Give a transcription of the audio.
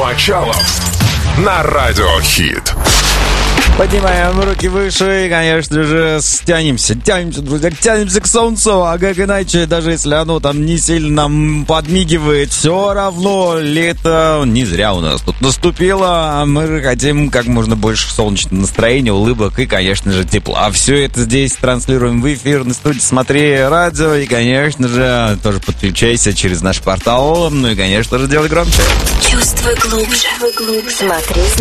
Мочалов на Радиохит. Поднимаем руки выше и, конечно же, тянемся, друзья, тянемся к солнцу. А как иначе, даже если оно там не сильно нам подмигивает, все равно лето не зря у нас тут наступило. Мы хотим как можно больше солнечного настроения, улыбок и, конечно же, тепла. А все это здесь транслируем в эфир на студии «Смотри радио». И, конечно же, тоже подключайся через наш портал. Ну и, конечно же, делай громче. Чувствуй глубже. Смотри.